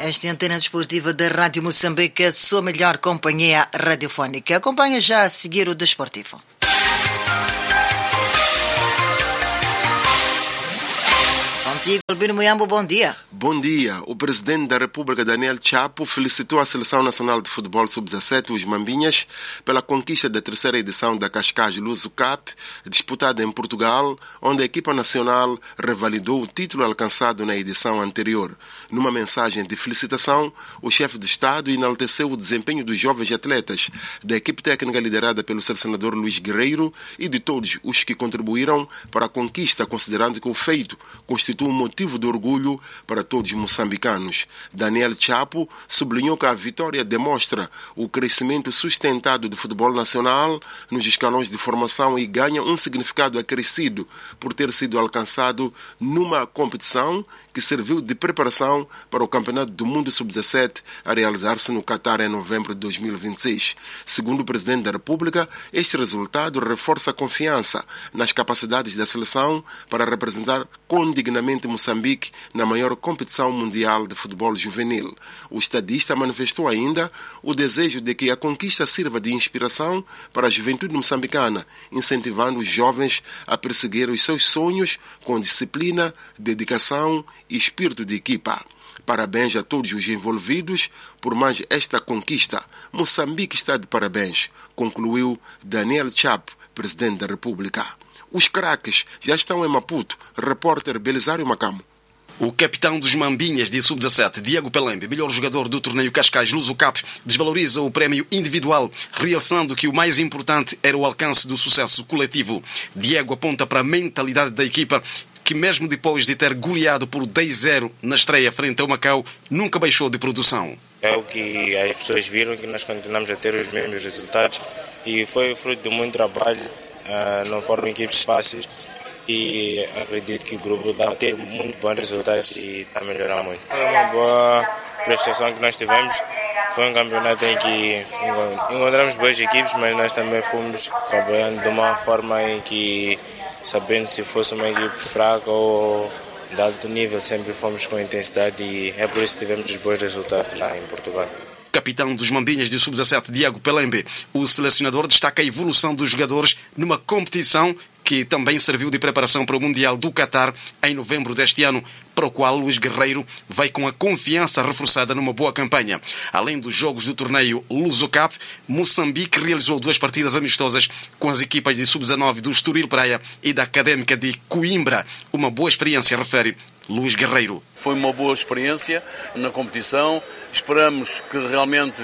Esta é a antena desportiva da Rádio Moçambique, a sua melhor companhia radiofónica. Acompanha já a seguir o Desportivo. Contigo, Albino Muyambo, bom dia. Bom dia. O presidente da República, Daniel Chapo, felicitou a Seleção Nacional de Futebol Sub-17, os Mambinhas, pela conquista da terceira edição da Cascais Luso Cup, disputada em Portugal, onde a equipa nacional revalidou o título alcançado na edição anterior. Numa mensagem de felicitação, o chefe de Estado enalteceu o desempenho dos jovens atletas, da equipe técnica liderada pelo selecionador Luís Guerreiro e de todos os que contribuíram para a conquista, considerando que o feito constitui um motivo de orgulho para todos os moçambicanos. Daniel Chapo sublinhou que a vitória demonstra o crescimento sustentado do futebol nacional nos escalões de formação e ganha um significado acrescido por ter sido alcançado numa competição que serviu de preparação para o Campeonato do Mundo Sub-17 a realizar-se no Catar em novembro de 2026. Segundo o Presidente da República, este resultado reforça a confiança nas capacidades da seleção para representar com dignamente Moçambique na maior competição mundial de futebol juvenil. O estadista manifestou ainda o desejo de que a conquista sirva de inspiração para a juventude moçambicana, incentivando os jovens a perseguir os seus sonhos com disciplina, dedicação e espírito de equipa. Parabéns a todos os envolvidos por mais esta conquista. Moçambique está de parabéns, concluiu Daniel Chapo, Presidente da República. Os craques já estão em Maputo. Repórter Belisário Macamo. O capitão dos Mambinhas de Sub-17, Diego Pelembe, melhor jogador do torneio Cascais Luso Cup, desvaloriza o prémio individual, realçando que o mais importante era o alcance do sucesso coletivo. Diego aponta para a mentalidade da equipa, que mesmo depois de ter goleado por 10-0 na estreia frente ao Macau, nunca baixou de produção. É o que as pessoas viram, que nós continuamos a ter os mesmos resultados e foi fruto de muito trabalho. Não foram equipes fáceis e acredito que o grupo vai ter muito bons resultados e está a melhorar muito. Foi uma boa prestação que nós tivemos. Foi um campeonato em que encontramos boas equipes, mas nós também fomos trabalhando de uma forma em que, sabendo se fosse uma equipe fraca ou de alto nível, sempre fomos com intensidade e é por isso que tivemos os bons resultados lá em Portugal. Capitão dos Mambinhas de Sub-17, Diego Pelembe, o selecionador destaca a evolução dos jogadores numa competição que também serviu de preparação para o Mundial do Catar em novembro deste ano, para o qual Luís Guerreiro vai com a confiança reforçada numa boa campanha. Além dos jogos do torneio Luso Cup, Moçambique realizou 2 partidas amistosas com as equipas de Sub-19 do Estoril Praia e da Académica de Coimbra. Uma boa experiência, refere Luís Guerreiro. Foi uma boa experiência na competição. Esperamos que realmente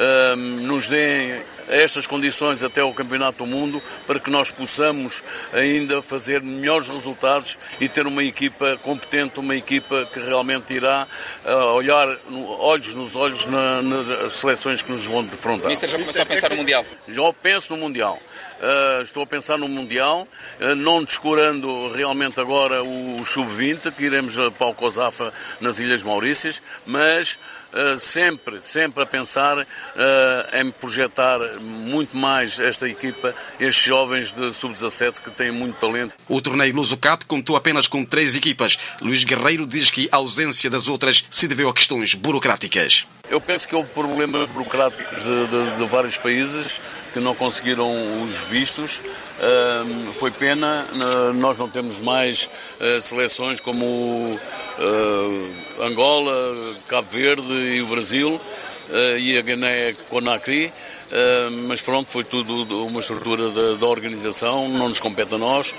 nos deem estas condições até o Campeonato do Mundo para que nós possamos ainda fazer melhores resultados e ter uma equipa competente, uma equipa que realmente irá olhar olhos nos olhos nas seleções que nos vão defrontar. Mister, já começou a pensar no Mundial? Já penso no Mundial. Estou a pensar no Mundial, não descurando realmente agora o Sub-20, que iremos para o COSAFA nas Ilhas Maurícias, mas sempre a pensar em projetar muito mais esta equipa, estes jovens de Sub-17 que têm muito talento. O torneio Luso Cup contou apenas com 3 equipas. Luís Guerreiro diz que a ausência das outras se deveu a questões burocráticas. Eu penso que houve problemas burocráticos de vários países que não conseguiram os vistos. Foi pena, nós não temos mais seleções como Angola, Cabo Verde e o Brasil e a Guiné-Conakry. Mas pronto, foi tudo uma estrutura da organização, não nos compete a nós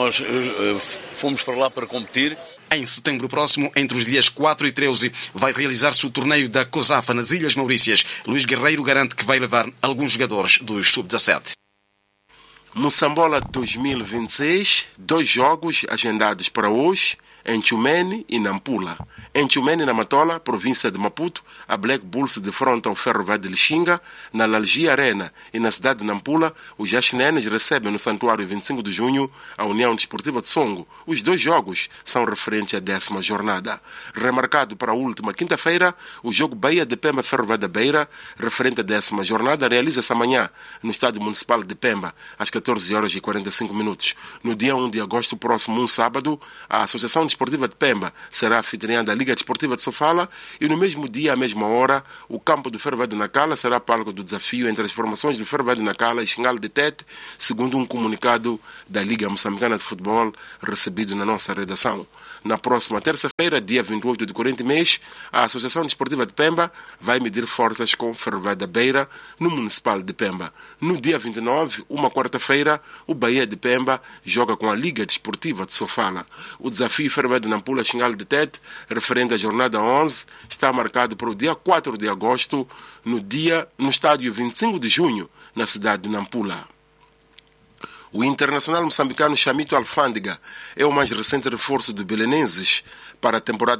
fomos para lá para competir. Em setembro próximo, entre os dias 4 e 13, vai realizar-se o torneio da COSAFA nas Ilhas Maurícias. Luís Guerreiro garante que vai levar alguns jogadores dos Sub-17. Moçambola 2026, 2 jogos agendados para hoje, em Tchumene e Nampula. Em Tchumene, na Matola, província de Maputo, a Black Bulls defronta o Ferroviário de Lixinga. Na Lalgia Arena e na cidade de Nampula, os Jaxinenes recebem no Santuário 25 de junho a União Desportiva de Songo. Os 2 jogos são referentes à 10ª jornada. Remarcado para a última quinta-feira, o jogo Bahia de Pemba Ferroviário da Beira, referente à 10ª jornada, realiza-se amanhã no Estádio Municipal de Pemba, às 14h45. No dia 1 de agosto próximo, um sábado, a Associação Desportiva de Pemba será anfitriã da Liga Desportiva de Sofala e no mesmo dia, à mesma hora, o campo do Ferro Velho de Nacala será palco do desafio entre as formações do Ferro Velho de Nacala e Xingal de Tete, segundo um comunicado da Liga Moçambicana de Futebol recebido na nossa redação. Na próxima terça-feira, dia 28 de corrente mês, a Associação Desportiva de Pemba vai medir forças com o Ferro Velho da Beira no Municipal de Pemba. No dia 29, uma quarta-feira, o Bahia de Pemba joga com a Liga Desportiva de Sofala. O desafio Ferro Velho de Nampula Xingal de Tete, referente à jornada 11, está marcado para o dia 4 de agosto, no estádio 25 de junho, na cidade de Nampula. O internacional moçambicano Chamito Alfândega é o mais recente reforço do Belenenses para a temporada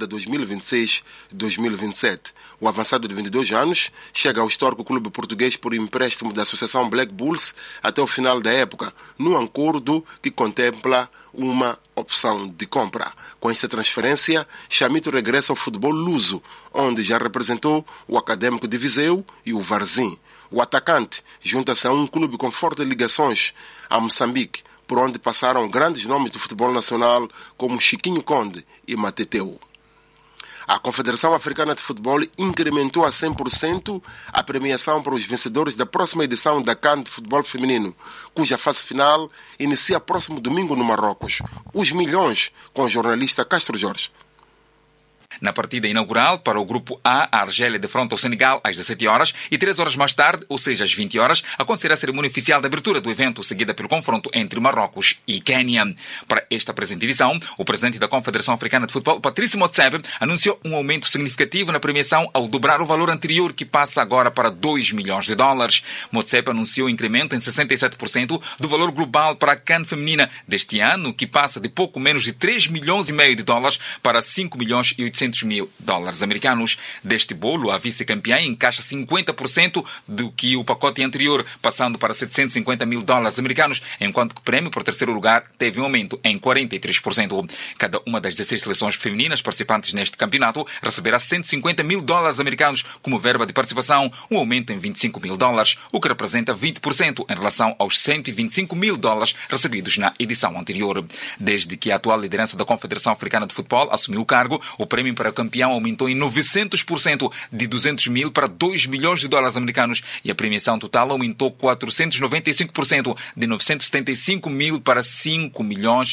2026-2027. O avançado de 22 anos chega ao histórico clube português por empréstimo da Associação Black Bulls até o final da época, num acordo que contempla uma opção de compra. Com esta transferência, Chamito regressa ao futebol luso, onde já representou o Académico de Viseu e o Varzim. O atacante junta-se a um clube com fortes ligações a Moçambique, por onde passaram grandes nomes do futebol nacional como Chiquinho Conde e Mateteu. A Confederação Africana de Futebol incrementou a 100% a premiação para os vencedores da próxima edição da CAN de Futebol Feminino, cuja fase final inicia próximo domingo no Marrocos. Os milhões com o jornalista Castro Jorge. Na partida inaugural, para o Grupo A, a Argélia defronta o Senegal às 17 horas e 3 horas mais tarde, ou seja, às 20 horas, acontecerá a cerimônia oficial de abertura do evento, seguida pelo confronto entre Marrocos e Quênia. Para esta presente edição, o presidente da Confederação Africana de Futebol, Patrício Motsepe, anunciou um aumento significativo na premiação ao dobrar o valor anterior, que passa agora para $2 milhões. Motsepe anunciou um incremento em 67% do valor global para a CAN feminina deste ano, que passa de pouco menos de $3,5 milhões para $5,8 milhões americanos. Deste bolo, a vice-campeã encaixa 50% do que o pacote anterior, passando para $750 mil americanos, enquanto que o prêmio por terceiro lugar teve um aumento em 43%. Cada uma das 16 seleções femininas participantes neste campeonato receberá $150 mil americanos como verba de participação, um aumento em $25 mil, o que representa 20% em relação aos $125 mil recebidos na edição anterior. Desde que a atual liderança da Confederação Africana de Futebol assumiu o cargo, o prêmio para o campeão aumentou em 900%, de $200 mil para $2 milhões americanos, e a premiação total aumentou 495%, de $975 mil para $5,8 milhões.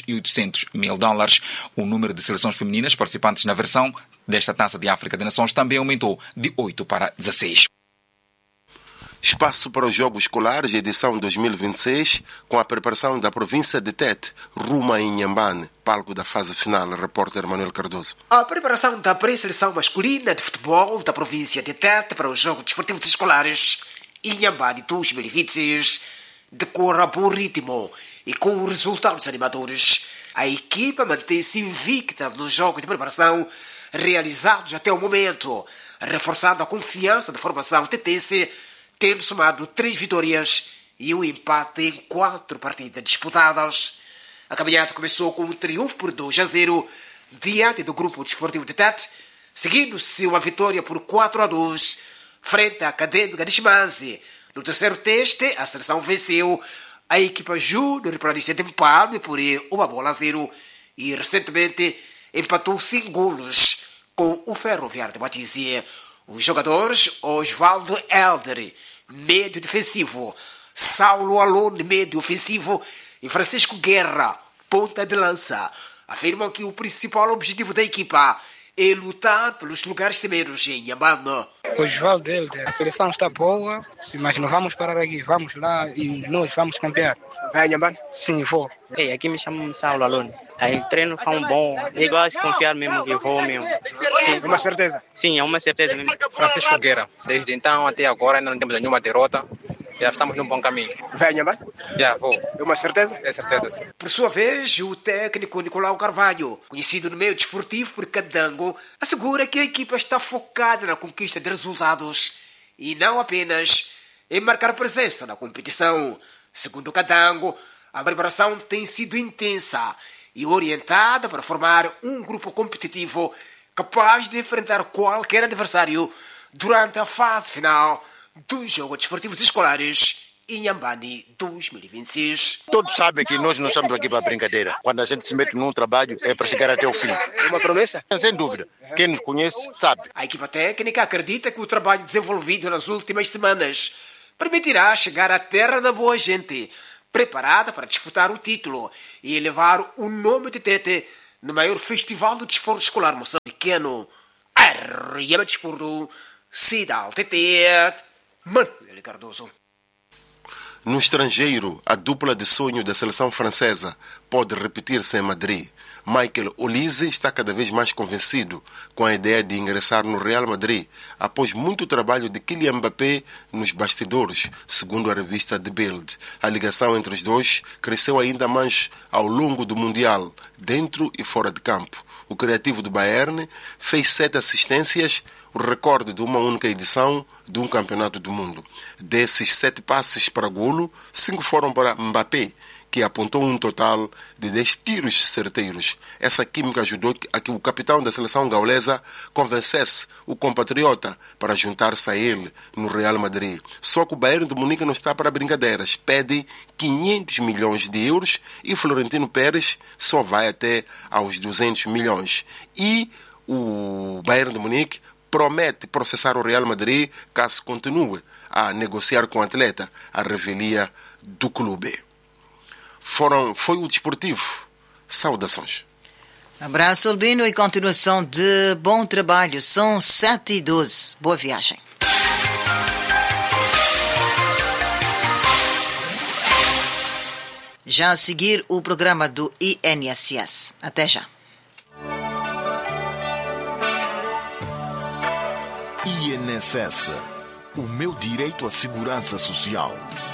O número de seleções femininas participantes na versão desta Taça de África de Nações também aumentou de 8 para 16. Espaço para os Jogos Escolares, edição 2026, com a preparação da província de Tete, rumo a Inhambane, palco da fase final. Repórter Manuel Cardoso. A preparação da pré-seleção masculina de futebol da província de Tete para os Jogos Desportivos Escolares Inhambane 2026 decorre a bom ritmo e com resultados animadores. A equipa mantém-se invicta nos jogos de preparação realizados até o momento, reforçando a confiança da formação tetense, tendo somado 3 vitórias e um empate em 4 partidas disputadas. A caminhada começou com um triunfo por 2-0 diante do Grupo Desportivo de Tete, seguindo-se uma vitória por 4-2 frente à Académica de Chimanzi. No terceiro teste, a seleção venceu a equipa júnior para de empate por 1-0 e recentemente empatou 5 golos com o Ferroviário de Batizia. Os jogadores Osvaldo Helder, médio defensivo, Saulo Alone, médio ofensivo, e Francisco Guerra, ponta de lança, afirmam que o principal objetivo da equipa é lutar pelos lugares primeiros em Inhambane. Osvaldo Helder, a seleção está boa, mas não vamos parar aqui, vamos lá e nós vamos campear. Vai a Inhambane? Sim, vou. Ei, aqui me chamam Saulo Alone. Aí o treino foi bom, eu gosto de confiar mesmo que vou mesmo. Sim, é uma certeza? Sim, é uma certeza mesmo. Francisco Guerra, desde então até agora ainda não temos nenhuma derrota, já estamos num bom caminho. Vai a Inhambane? Já, vou. É uma certeza? É certeza, sim. Por sua vez, o técnico Nicolau Carvalho, conhecido no meio desportivo por Cadango, assegura que a equipa está focada na conquista de resultados e não apenas em marcar presença na competição. Segundo Cadango, a preparação tem sido intensa e orientada para formar um grupo competitivo capaz de enfrentar qualquer adversário durante a fase final dos Jogos Desportivos Escolares Inhambane 2026. Todos sabem que nós não estamos aqui para brincadeira. Quando a gente se mete num trabalho é para chegar até o fim. É uma promessa? Sem dúvida. Quem nos conhece sabe. A equipa técnica acredita que o trabalho desenvolvido nas últimas semanas permitirá chegar à terra da boa gente, preparada para disputar o título e elevar o nome de Tete no maior festival do desporto escolar moçambicano. Arriba Desporto, Cidal Tete, Manuel Cardoso. No estrangeiro, a dupla de sonho da seleção francesa pode repetir-se em Madrid. Michael Olise está cada vez mais convencido com a ideia de ingressar no Real Madrid após muito trabalho de Kylian Mbappé nos bastidores, segundo a revista The Bild. A ligação entre os dois cresceu ainda mais ao longo do Mundial, dentro e fora de campo. O criativo do Bayern fez 7 assistências, o recorde de uma única edição de um campeonato do mundo. Desses 7 passes para golo, 5 foram para Mbappé, que apontou um total de 10 tiros certeiros. Essa química ajudou a que o capitão da seleção gaulesa convencesse o compatriota para juntar-se a ele no Real Madrid. Só que o Bayern de Munique não está para brincadeiras. Pede 500 milhões de euros e Florentino Pérez só vai até aos 200 milhões. E o Bayern de Munique promete processar o Real Madrid caso continue a negociar com o atleta, a revelia do clube. Foi o desportivo. Saudações. Abraço, Albino, e continuação de bom trabalho. São 7h12. Boa viagem. Já a seguir, o programa do INSS. Até já. INSS. O meu direito à segurança social.